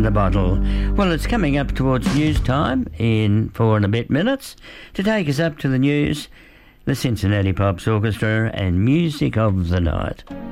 the bottle. Well, it's coming up towards news time in 4 and a bit minutes. To take us up to the news, the Cincinnati Pops Orchestra and Music of the Night.